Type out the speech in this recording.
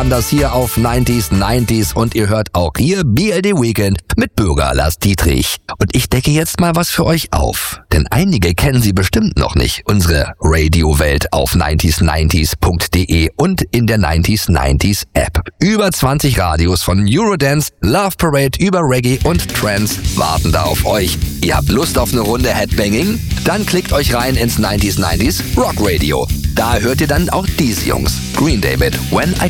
Das hier auf 90s und ihr hört auch hier BLD Weekend mit Bürger Lars Dietrich. Und ich decke jetzt mal was für euch auf, denn einige kennen sie bestimmt noch nicht. Unsere Radiowelt auf 90s90s.de und in der 90s90s App. Über 20 Radios von Eurodance, Love Parade über Reggae und Trance warten da auf euch. Ihr habt Lust auf eine Runde Headbanging? Dann klickt euch rein ins 90s Rock Radio. Da hört ihr dann auch diese Jungs. Green Day mit When I